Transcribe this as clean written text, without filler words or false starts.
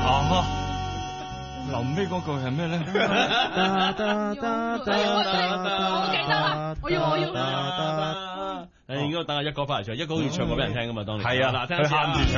臨尾嗰句係咩咧？ 我記得啦，我要。 應該等阿一哥翻嚟唱，一哥好似唱過俾人聽噶嘛，當年。 係啊， 嗱，聽一次啊。